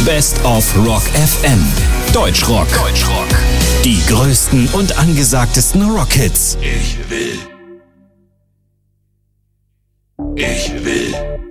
Best of Rock FM. Deutschrock. Die größten und angesagtesten Rockhits. Ich will